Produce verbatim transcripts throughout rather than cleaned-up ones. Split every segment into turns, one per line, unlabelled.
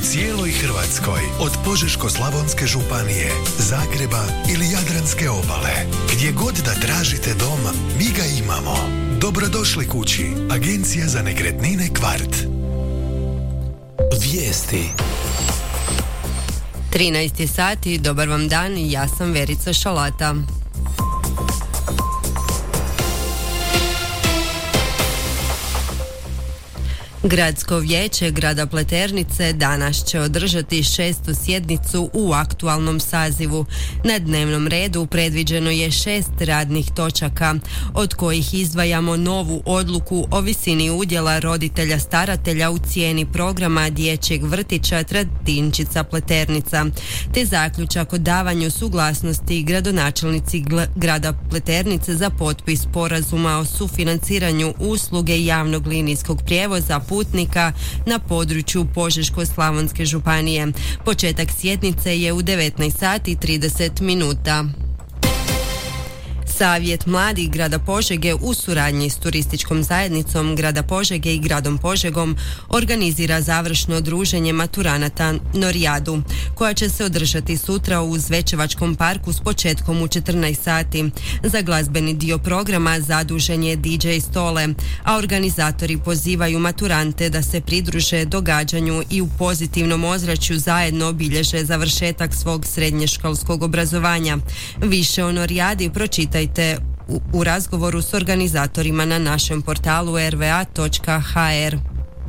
cijeloj Hrvatskoj, od Požeško-slavonske županije, Zagreba ili Jadranske obale. Gdje god da tražite dom, mi ga imamo. Dobrodošli kući. Agencija za nekretnine Kvart.
Vijesti.
trinaest sati, dobar vam dan, ja sam Verica Šalata. Gradsko vijeće grada Pleternice danas će održati šestu sjednicu u aktualnom sazivu. Na dnevnom redu predviđeno je šest radnih točaka, od kojih izdvajamo novu odluku o visini udjela roditelja staratelja u cijeni programa dječjeg vrtića Tratinčica Pleternica, te zaključak o davanju suglasnosti gradonačelnici gl- grada Pleternice za potpis sporazuma o sufinanciranju usluge javnog linijskog prijevoza putnika na području Požeško-slavonske županije. Početak sjednice je u devetnaest sati i trideset minuta. Savjet mladih grada Požege u suradnji s turističkom zajednicom grada Požege i gradom Požegom organizira završno druženje maturanata Norijadu, koja će se održati sutra u Zvečevačkom parku s početkom u četrnaest sati. Za glazbeni dio programa zadužen je D J Stole, a organizatori pozivaju maturante da se pridruže događanju i u pozitivnom ozračju zajedno obilježe završetak svog srednješkolskog obrazovanja. Više o Norijadi pročitajte U, u razgovoru s organizatorima na našem portalu r v a točka h r.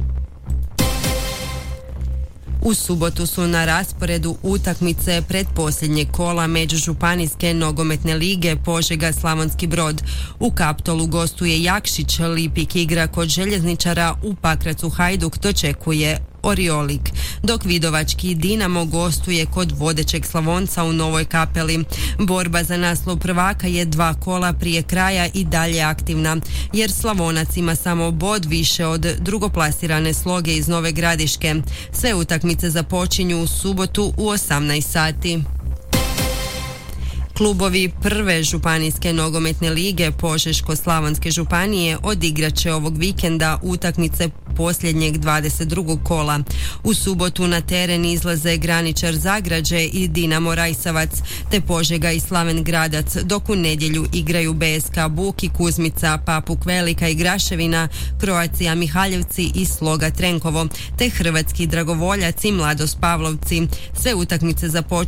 U subotu su na rasporedu utakmice pretposljednjeg kola međužupanijske nogometne lige Požega-Slavonski Brod. U Kaptolu gostuje Jakšić, Lipik igra kod Željezničara, u Pakracu Hajduk dočekuje Oriolik, dok Vidovački Dinamo gostuje kod vodećeg Slavonca u Novoj Kapeli. Borba za naslov prvaka je dva kola prije kraja i dalje aktivna, jer Slavonac ima samo bod više od drugoplasirane Sloge iz Nove Gradiške. Sve utakmice započinju u subotu u osamnaest sati. Klubovi prve županijske nogometne lige Požeško-slavonske županije odigrat će ovog vikenda utakmice posljednjeg dvadeset drugog kola. U subotu na teren izlaze Graničar Zagrađe i Dinamo Rajsavac, te Požega i Slaven Gradac, dok u nedjelju igraju B S K Buki, Kuzmica, Papuk Velika i Graševina, Croatia Mihaljevci i Sloga Trenkovo, te Hrvatski Dragovoljac i Mladost Pavlovci. Sve utakmice započinju